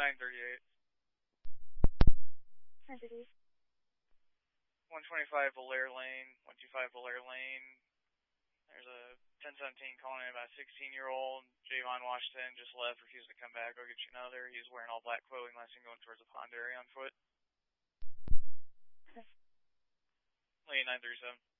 938. 938. 125 Valaire Lane, 125 Valaire Lane. There's a 1017 calling in about a 16-year-old. Javon Washington just left, refused to come back. I'll get you another. He's wearing all black clothing, last seen going towards the pond area on foot. Okay. Lane 937.